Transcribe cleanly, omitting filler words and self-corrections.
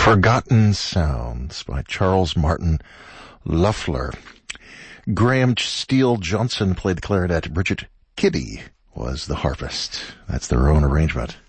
Forgotten Sounds by Charles Martin Loeffler. Graham Steele Johnson played the clarinet. Bridget Kiddy was the harpist. That's their own arrangement.